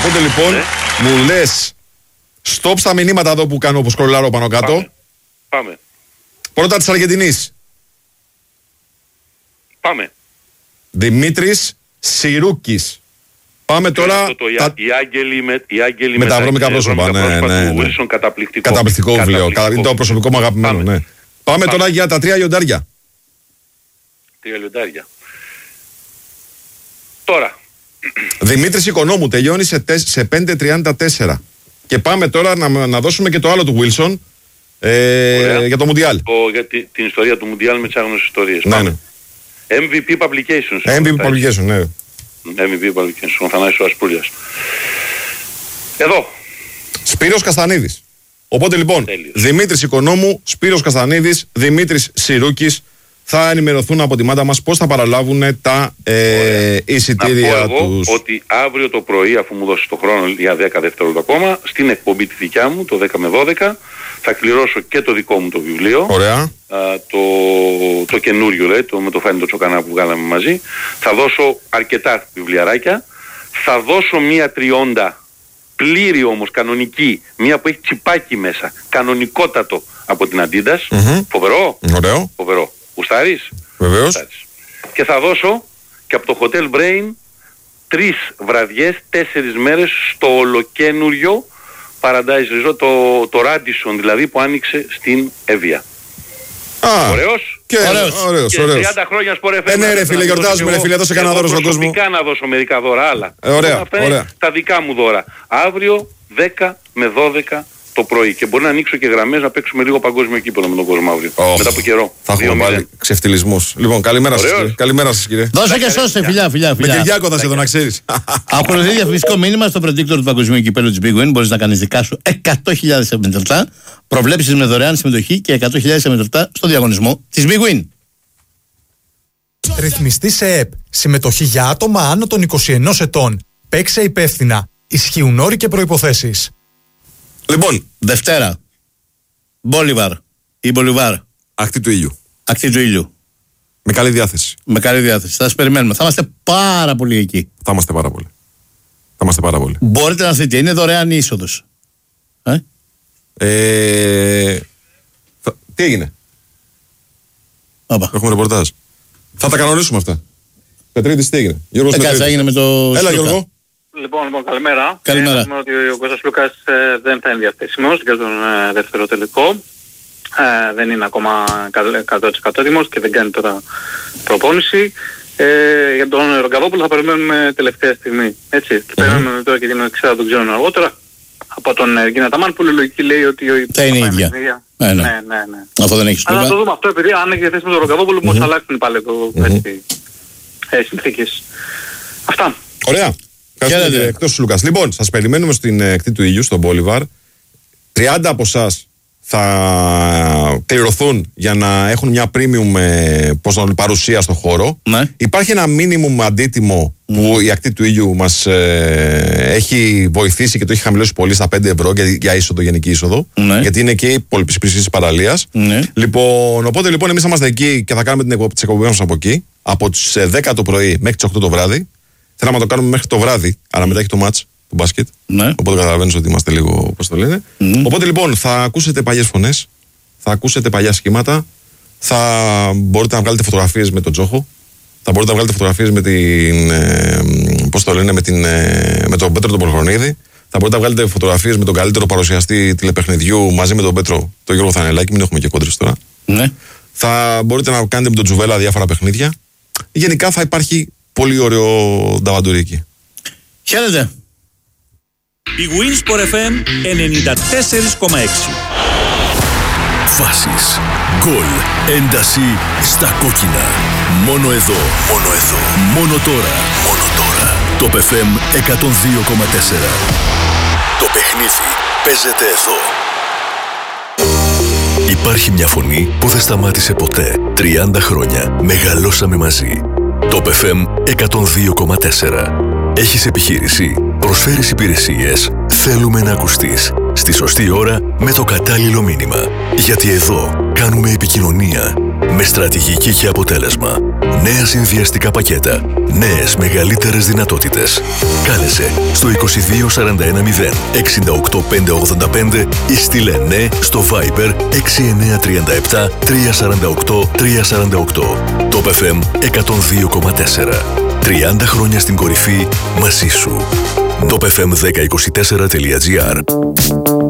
Οπότε λοιπόν μου λες stop στα μηνύματα εδώ που κάνω όπως σκρολάρω πάνω κάτω. Πάμε. Πρώτα της Αργεντινής. Πάμε. Δημήτρης Σιρούκης. Πάμε τώρα. Οι άγγελοι με τα βρώμικα πρόσωπα. Ναι. Wilson, καταπληκτικό. Καταπληκτικό βιβλίο. Είναι το προσωπικό μου αγαπημένο. Ναι. Πάμε τώρα για τα 3 λιοντάρια. 3 λιοντάρια. Τώρα. Δημήτρης Οικονόμου τελειώνει σε 5.34. Και πάμε τώρα να δώσουμε και το άλλο του Wilson για το Μουντιάλ. Για την ιστορία του Μουντιάλ με τις άγνωσες ιστορίες. Ναι. MVP Publications. MVP Publications, ναι. MVP Publications, ο Θανάσης Ασπούλιας. Εδώ. Σπύρος Καστανίδης. Οπότε λοιπόν, Δημήτρης Οικονόμου, Σπύρος Καστανίδης, Δημήτρης Σιρούκης θα ενημερωθούν από τη μάτα μας πώς θα παραλάβουν τα εισιτήρια τους. Να πω εγώ ότι αύριο το πρωί, αφού μου δώσεις το χρόνο για 10 δευτερόλεπτα ακόμα, στην εκπομπή τη δικιά μου, το 10 με 12, θα κληρώσω και το δικό μου το βιβλίο. Ωραία. Το καινούριο, με το Φάνη το Τσοκανά που βγάλαμε μαζί. Θα δώσω αρκετά βιβλιαράκια. Θα δώσω μία τριόντα πλήρη όμως, κανονική, μία που έχει τσιπάκι μέσα, κανονικότατο από την Adidas. Φοβερό. Ωραίο. Φοβερό. Γουστάρεις? Βεβαίως. Γουστάρεις. Και θα δώσω και από το Hotel Brain 3 βραδιές, 4 μέρες στο ολοκένουριο Paradise Resort, το Radisson δηλαδή που άνοιξε στην Εύβοια. Ωραίος. Ωραίος. 30 χρόνια Sport FM. Ναι ρε φίλε, γιορτάζουμε ρε φίλε, δώσε κανένα δώρο στον κόσμο. Προσωπικά να δώσω μερικά δώρα άλλα. Ωραία. Τα δικά μου δώρα. Αύριο 10 με 12 το πρωί. Και μπορεί να ανοίξω και γραμμές να παίξουμε λίγο παγκόσμιο κύπελλο με τον κόσμο αύριο. Μετά από καιρό. Θα έχουμε πάλι ξεφτυλισμούς. Λοιπόν, καλημέρα σας κύριε. Δώσε και σώστε, φιλιά. Με Κυριάκο θα σε δω να ξέρεις. Ακολουθεί διαφημιστικό μήνυμα στο predictor του παγκοσμίου κυπέλλου της Big Win. Μπορείς να κάνεις δικά σου 100.000 συμμετρητά. Προβλέψεις με δωρεάν συμμετοχή και 100.000 συμμετρητά στο διαγωνισμό της Big Win. Ρυθμιστή σε ΕΠ. Συμμετοχή για άτομα άνω των 21 ετών. Παίξε υπεύθυνα. Ισχύουν όροι και προϋποθέσεις. Λοιπόν, Δευτέρα. Μπόλιβαρ ή Μπολιβάρ. ακτή του ήλιου. Ακτή του ήλιου. Με καλή διάθεση. Θα σας περιμένουμε. Θα είμαστε πάρα πολύ εκεί. Θα είμαστε πάρα πολύ. Μπορείτε να έρθετε. Είναι δωρεάν η είσοδος. Τι έγινε? Όπα. Έχουμε ρεπορτάζ. Θα τα κανονίσουμε αυτά. Πετρίτης, τι έγινε? Γιώργος Κάτσε, έγινε με το. Έλα Γιώργο. Λοιπόν, καλημέρα. Καλημέρα. Να πούμε ότι ο Κώστας Λούκας δεν θα είναι διαθέσιμος για τον δεύτερο τελικό. Δεν είναι ακόμα 100% έτοιμος και δεν κάνει τώρα προπόνηση. Για τον Ρογκαβόπουλο θα περιμένουμε τελευταία στιγμή. Έτσι. Περιμένουμε τώρα και την εξάδα τον ξέρουν αργότερα. Από τον Γκίνα Ταμάν που λογική λέει ότι θα είναι η ίδια. Ναι. Αυτό δεν έχει. Αλλά να το δούμε αυτό, επειδή αν έχει διαθέσει με τον Ρογκαβόπουλο πώς θα αλλάξουν πάλι συνθήκες. Αυτά. Ωραία. Εκτός του Λουκάς. Λοιπόν, σας περιμένουμε στην ακτή του ήλιου, στον Μπόλιβαρ. 30 από εσάς θα κληρωθούν για να έχουν μια premium παρουσία στο χώρο. Ναι. Υπάρχει ένα minimum αντίτιμο που η ακτή του ήλιου μας έχει βοηθήσει και το έχει χαμηλώσει πολύ στα 5 ευρώ για είσοδο, γενική είσοδο. Ναι. Γιατί είναι και η πολυπισπίση της παραλίας. Ναι. Λοιπόν, οπότε λοιπόν εμείς θα είμαστε εκεί και θα κάνουμε τις εκπομπές μας από εκεί. Από τις 10 το πρωί μέχρι τις 8 το βράδυ. Θέλαμε να το κάνουμε μέχρι το βράδυ, αλλά μετά έχει το μάτς του μπάσκετ. Ναι. Οπότε καταλαβαίνεις ότι είμαστε λίγο, πώς το λένε. Οπότε λοιπόν θα ακούσετε παλιές φωνές, θα ακούσετε παλιά σχήματα, θα μπορείτε να βγάλετε φωτογραφίες με τον Τζόχο, θα μπορείτε να βγάλετε φωτογραφίες με την, πώς το λένε, με τον Πέτρο τον Πολυχρονίδη, θα μπορείτε να βγάλετε φωτογραφίες με τον καλύτερο παρουσιαστή τηλεπαιχνιδιού μαζί με τον Πέτρο, τον Γιώργο Θανελάκη, μην έχουμε και κόντρες τώρα. Ναι. Θα μπορείτε να κάνετε με τον Τζουβέλα διάφορα παιχνίδια. Γενικά θα υπάρχει πολύ ωραίο νταβαντουρίκι. Χαίρετε. Η Winsport FM 94,6. Φάσεις, γκολ, ένταση στα κόκκινα. Μόνο εδώ. Μόνο τώρα. Το FM 102,4. Το παιχνίδι παίζεται εδώ. Υπάρχει μια φωνή που δεν σταμάτησε ποτέ. 30 χρόνια μεγαλώσαμε μαζί. Το FM 102,4. Έχεις επιχείρηση, προσφέρεις υπηρεσίες, θέλουμε να ακουστείς. Στη σωστή ώρα με το κατάλληλο μήνυμα. Γιατί εδώ κάνουμε επικοινωνία με στρατηγική και αποτέλεσμα. Νέα συνδυαστικά πακέτα. Νέες μεγαλύτερες δυνατότητες. Κάλεσε στο 22410 68585 ή στείλε ναι στο Viber 6937 348 348. Top FM 102,4. 30 χρόνια στην κορυφή μαζί σου. topfm1024.gr